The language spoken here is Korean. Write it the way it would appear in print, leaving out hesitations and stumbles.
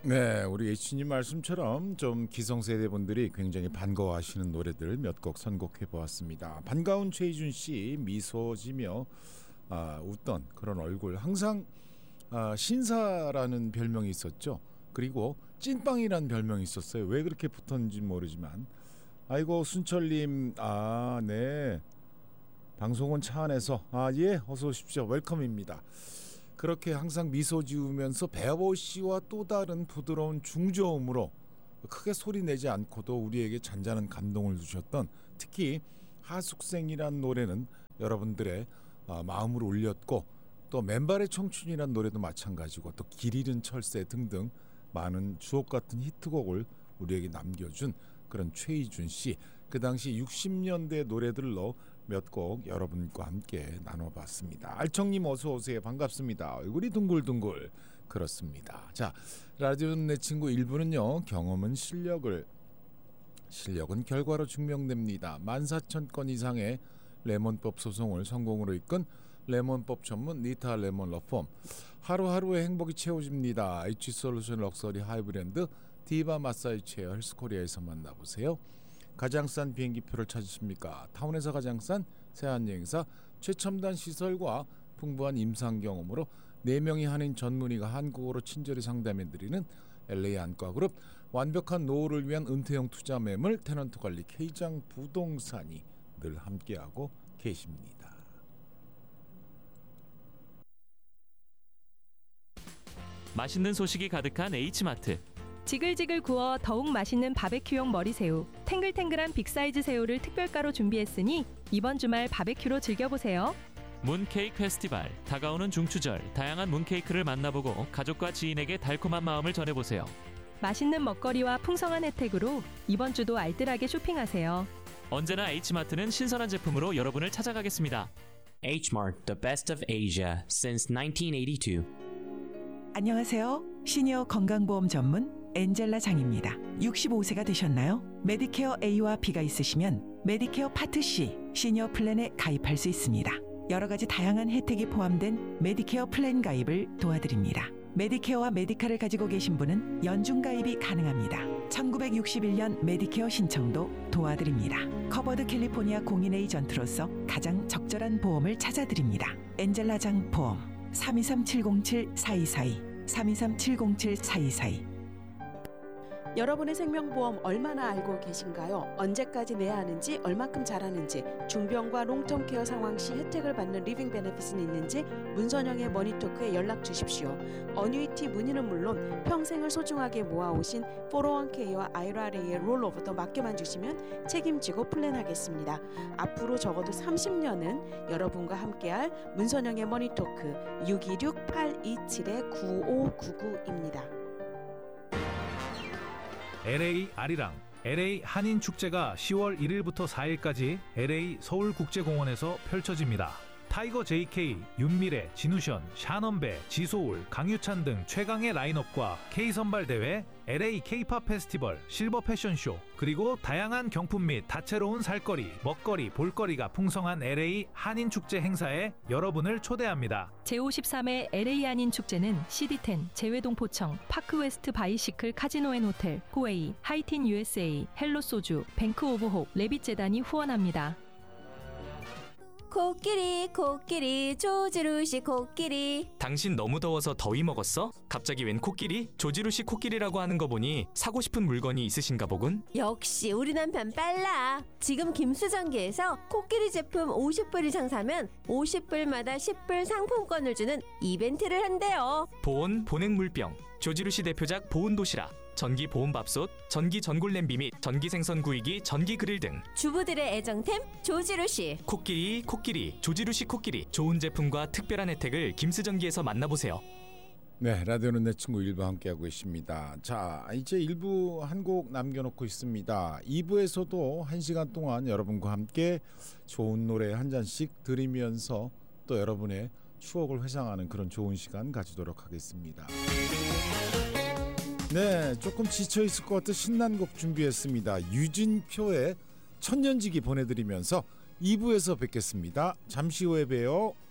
네, 우리 H님 말씀처럼 좀 기성세대 분들이 굉장히 반가워하시는 노래들 몇 곡 선곡해 보았습니다. 반가운 최희준 씨 미소 지며 웃던 그런 얼굴, 항상 신사라는 별명이 있었죠. 그리고 찐빵이라는 별명이 있었어요. 왜 그렇게 붙었는지 모르지만, 아이고 순철님, 네, 방송은 차 안에서, 예, 어서 오십시오, 웰컴입니다. 그렇게 항상 미소 지으면서 배보 씨와 또 다른 부드러운 중저음으로 크게 소리 내지 않고도 우리에게 잔잔한 감동을 주셨던, 특히 하숙생이란 노래는 여러분들의 마음을 울렸고, 또 맨발의 청춘이란 노래도 마찬가지고, 또 길 잃은 철새 등등 많은 주옥같은 히트곡을 우리에게 남겨준 그런 최희준 씨, 그 당시 60년대 노래들로 몇 곡 여러분과 함께 나눠봤습니다. 알청님 어서 오세요. 반갑습니다. 얼굴이 둥글둥글. 그렇습니다. 자, 라디오 내 친구 1부는요, 경험은 실력은 결과로 증명됩니다. 14,000건 이상의 레몬법 소송을 성공으로 이끈 레몬법 전문 니타 레몬 러펌, 하루하루의 행복이 채워집니다. H솔루션 럭셔리 하이브랜드 디바 마사지 체어 헬스코리아에서 만나보세요. 가장 싼 비행기표를 찾으십니까? 타운에서 가장 싼 세안여행사, 최첨단 시설과 풍부한 임상 경험으로 4명의 한인 전문의가 한국어로 친절히 상담해드리는 LA 안과그룹, 완벽한 노후를 위한 은퇴형 투자 매물 테넌트 관리 K장 부동산이 늘 함께하고 계십니다. 맛있는 소식이 가득한 H마트. 지글지글 구워 더욱 맛있는 바베큐용 머리새우, 탱글탱글한 빅사이즈 새우를 특별가로 준비했으니 이번 주말 바베큐로 즐겨보세요. 문케이크 페스티벌, 다가오는 중추절, 다양한 문케이크를 만나보고 가족과 지인에게 달콤한 마음을 전해보세요. 맛있는 먹거리와 풍성한 혜택으로 이번 주도 알뜰하게 쇼핑하세요. 언제나 H마트는 신선한 제품으로 여러분을 찾아가겠습니다. H-Mart, the best of Asia since 1982. 안녕하세요. 시니어 건강보험 전문 엔젤라 장입니다. 65세가 되셨나요? 메디케어 A와 B가 있으시면 메디케어 파트 C 시니어 플랜에 가입할 수 있습니다. 여러 가지 다양한 혜택이 포함된 메디케어 플랜 가입을 도와드립니다. 메디케어와 메디카를 가지고 계신 분은 연중 가입이 가능합니다. 1961년 메디케어 신청도 도와드립니다. 커버드 캘리포니아 공인 에이전트로서 가장 적절한 보험을 찾아드립니다. 엔젤라 장 보험 323-707-4242 323-707-4242. 여러분의 생명보험 얼마나 알고 계신가요? 언제까지 내야 하는지, 얼마큼 잘하는지, 중병과 롱텀케어 상황 시 혜택을 받는 리빙 베네핏은 있는지 문선영의 머니토크에 연락 주십시오. 어뉴이티 문의는 물론 평생을 소중하게 모아오신 401k와 IRA의 롤오버도 맡겨만 주시면 책임지고 플랜하겠습니다. 앞으로 적어도 30년은 여러분과 함께할 문선영의 머니토크 626-827-9599입니다. LA 아리랑 LA 한인축제가 10월 1일부터 4일까지 LA 서울국제공원에서 펼쳐집니다. 타이거 JK, 윤미래, 진우션, 샤넌베, 지소울, 강유찬 등 최강의 라인업과 K선발대회, LA K-팝 페스티벌, 실버 패션쇼, 그리고 다양한 경품 및 다채로운 살거리, 먹거리, 볼거리가 풍성한 LA 한인축제 행사에 여러분을 초대합니다. 제53회 LA 한인축제는 CD10, 재외동포청, 파크웨스트 바이시클 카지노앤호텔, 코웨이, 하이틴 USA, 헬로소주, 뱅크 오브 홉, 레빗재단이 후원합니다. 코끼리 조지루시 코끼리. 당신 너무 더워서 더위 먹었어? 갑자기 웬 코끼리? 조지루시 코끼리라고 하는 거 보니 사고 싶은 물건이 있으신가 보군? 역시 우리 남편 빨라. 지금 김수정기에서 코끼리 제품 50불 이상 사면 50불마다 10불 상품권을 주는 이벤트를 한대요. 보온 보냉물병, 조지루시 대표작 보온도시락, 전기 보온밥솥, 전기 전골 냄비 및 전기 생선 구이기, 전기 그릴 등 주부들의 애정템 조지루시. 코끼리 조지루시 코끼리. 좋은 제품과 특별한 혜택을 김수정기에서 만나보세요. 네, 라디오는 내 친구 1부 함께하고 있습니다. 자, 이제 1부 한 곡 남겨놓고 있습니다. 2부에서도 1시간 동안 여러분과 함께 좋은 노래 한 잔씩 들으면서 또 여러분의 추억을 회상하는 그런 좋은 시간 가지도록 하겠습니다. 네, 조금 지쳐있을 것 같아 신난 곡 준비했습니다. 유진표의 천년지기 보내드리면서 2부에서 뵙겠습니다. 잠시 후에 봬요.